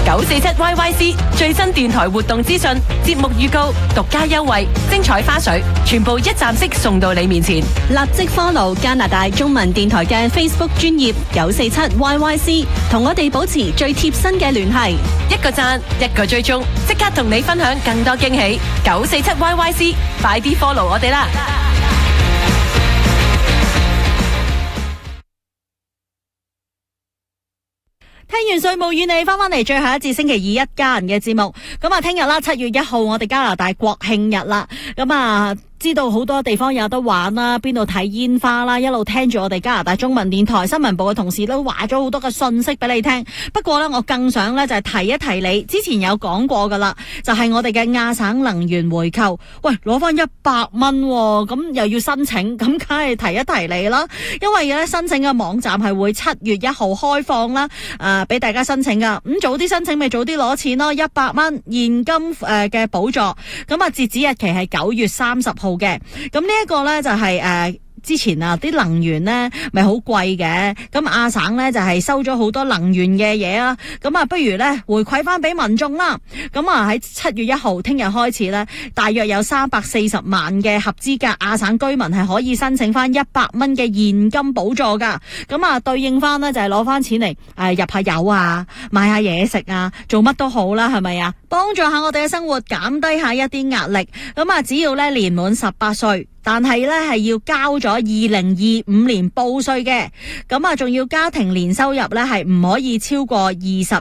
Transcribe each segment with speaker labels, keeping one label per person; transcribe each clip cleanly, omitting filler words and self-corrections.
Speaker 1: 947YYC 最新電台活動資訊、節目預告、獨家優惠、精彩花絮，全部一站式送到你面前。
Speaker 2: 立即 follow 加拿大中文電台嘅 Facebook 專頁947YYC， 同我哋保持最貼身嘅聯繫。
Speaker 1: 一個讚，一個追蹤，即刻同你分享更多驚喜。947YYC， 快啲 follow 我哋啦！
Speaker 2: 聽完稅務與你翻返嚟最後一節星期二一家人嘅節目，咁啊聽日啦7月1號我哋加拿大國慶日啦，咁啊知道好多地方有得玩啦，邊度睇煙花啦，一路聽住我哋加拿大中文電台新聞部嘅同事都話咗好多嘅信息俾你聽。不過呢，我更想呢就係提一提你，之前有講過噶啦，就係我哋嘅亞省能源回扣，喂，攞翻100蚊，咁又要申請，咁梗係提一提你啦。因為咧申請嘅網站係會7月1號開放啦，俾大家申請噶。咁早啲申請咪早啲攞錢咯，100蚊現金嘅補助。咁啊截止日期係9月30號嘅。咁呢一個咧就係之前啊啲能源咧咪好貴嘅，咁亞省咧就係收咗好多能源嘅嘢啦，咁啊不如咧回饋翻俾民眾啦。咁啊喺7月1號聽日開始咧，大約有340萬嘅合資格亞省居民係可以申請翻100蚊嘅現金補助噶。咁啊對應翻咧就係攞翻錢嚟入下油啊，買下嘢食啊，做乜都好啦，係咪啊？幫助下我哋嘅生活，減低下一啲壓力。咁啊只要咧年滿18歲。但係咧係要交咗2025年報稅嘅，咁啊仲要家庭年收入咧係唔可以超過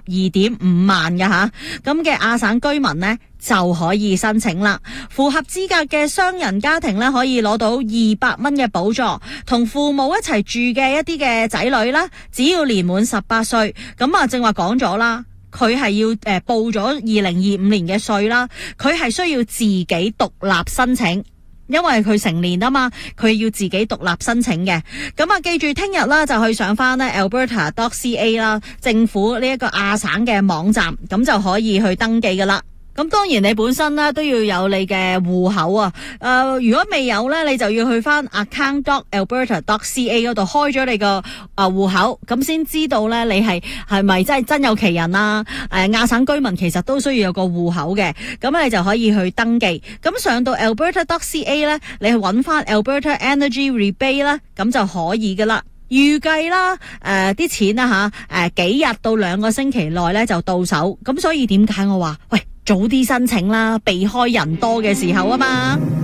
Speaker 2: 22.5萬嘅吓，咁嘅亞省居民呢就可以申請啦。符合資格嘅雙人家庭咧可以攞到200蚊嘅補助，同父母一齊住嘅一啲嘅仔女啦，只要年滿18歲，咁啊正話講咗啦。佢係要報咗2025年嘅稅啦，佢係需要自己獨立申請。因為佢成年啊嘛，佢要自己獨立申請嘅。咁啊，記住聽日啦就去上翻咧 Alberta.ca 啦，政府呢一個亞省嘅網站，咁就可以去登記噶啦。咁當然你本身咧都要有你嘅戶口啊。如果未有咧，你就要去翻 account.alberta.ca 嗰度開咗你個戶口，咁先知道咧你係咪真有其人啊？亞省居民其實都需要有個戶口嘅，咁你就可以去登記。咁上到 Alberta.ca 咧，你去揾翻 Alberta Energy Rebate 啦，咁就可以噶啦。預計啦，啲錢啦幾日到2個星期內咧就到手。咁所以點解我話喂，早啲申請啦，避開人多嘅時候啊嘛。